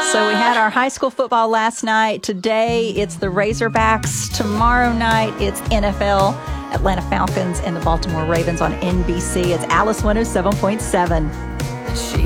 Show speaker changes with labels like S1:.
S1: So we had our high school football last night. Today, it's the Razorbacks. Tomorrow night, it's NFL, Atlanta Falcons, and the Baltimore Ravens on NBC. It's Alice 107.7.